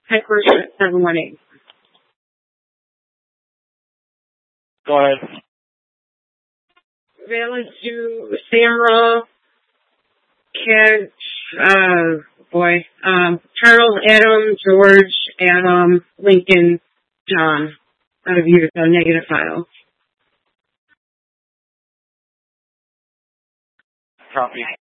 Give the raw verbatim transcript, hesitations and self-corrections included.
headquarters at seven one eight. Go ahead. Valence to Samra, Cat, uh, boy, um, Charles, Adam, George, Adam, Lincoln, John, out of Utah, negative file. Copy.